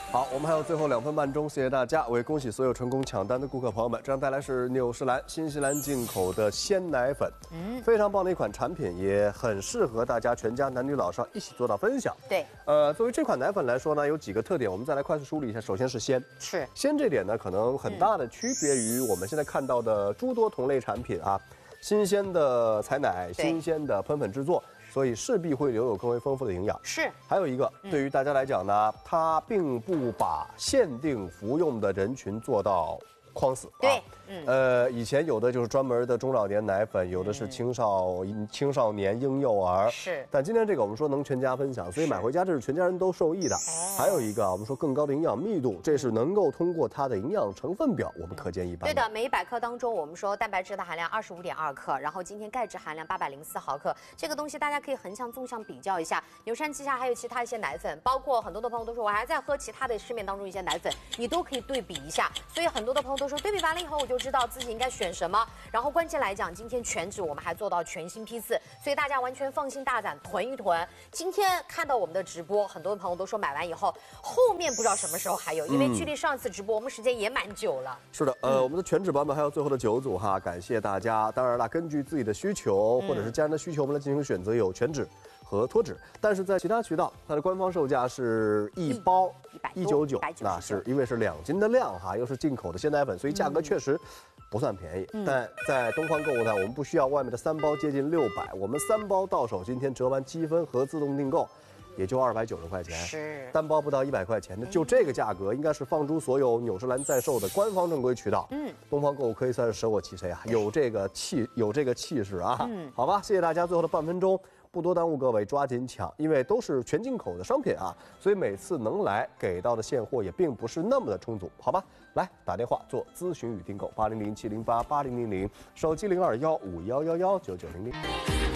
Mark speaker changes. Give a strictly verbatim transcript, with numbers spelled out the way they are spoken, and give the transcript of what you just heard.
Speaker 1: 好，我们还有最后两分半钟，谢谢大家，为恭喜所有成功抢单的顾客朋友们。这样带来是纽仕兰新西兰进口的鲜奶粉，嗯，非常棒的一款产品，也很适合大家全家男女老少一起做到分享。
Speaker 2: 对，
Speaker 1: 呃，作为这款奶粉来说呢，有几个特点，我们再来快速梳理一下。首先是鲜，
Speaker 2: 是
Speaker 1: 鲜这点呢，可能很大的区别于我们现在看到的诸多同类产品啊，新鲜的采奶，新鲜的喷粉制作。所以势必会留有更为丰富的营养。
Speaker 2: 是，
Speaker 1: 还有一个，对于大家来讲呢，它并不把限定服用的人群做到框死。
Speaker 2: 对，
Speaker 1: 啊、嗯，呃，以前有的就是专门的中老年奶粉，有的是青少、嗯、青少年、婴幼儿。
Speaker 2: 是，
Speaker 1: 但今天这个我们说能全家分享，所以买回家这是全家人都受益的。还有一个，我们说更高的营养密度，这是能够通过它的营养成分表，我们可见一斑。
Speaker 2: 对的，每一百克当中，我们说蛋白质的含量二十五点二克，然后今天钙质含量八百零四毫克，这个东西大家可以横向、纵向比较一下。纽山旗下还有其他一些奶粉，包括很多的朋友都说我还在喝其他的市面当中一些奶粉，你都可以对比一下。所以很多的朋友都说，对比完了以后我就知道自己应该选什么。然后关键来讲，今天全脂我们还做到全新批次，所以大家完全放心大胆囤一囤。今天看到我们的直播，很多的朋友都说买完以后，后面不知道什么时候还有，因为距离上次直播我们时间也蛮久了。
Speaker 1: 是的，呃，嗯、我们的全脂版本还有最后的九组哈，感谢大家。当然了，根据自己的需求或者是家人的需求，我们来进行选择，有全脂和脱脂。但是在其他渠道，它的官方售价是一包一九九，那是因为是两斤的量哈，又是进口的鲜奶粉，所以价格确实不算便宜。嗯、但在东方购物台，我们不需要外面的三包接近六百，我们三包到手，今天折完积分和自动订购。也就二百九十块钱，
Speaker 2: 是
Speaker 1: 单包不到一百块钱，那就这个价格，应该是放诸所有纽仕兰在售的官方正规渠道。嗯，东方购物可以算是舍我其谁啊，有这个气，有这个气势啊。嗯，好吧，谢谢大家，最后的半分钟不多耽误各位，抓紧抢，因为都是全进口的商品啊，所以每次能来给到的现货也并不是那么的充足，好吧？来打电话做咨询与订购，八零零七零八八零零零，手机零二幺五幺幺幺九九零零。